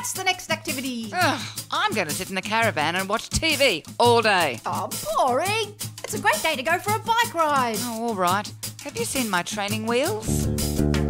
What's the next activity? I'm going to sit in the caravan and watch TV all day. Oh, boring. It's a great day to go for a bike ride. Oh, all right. Have you seen my training wheels?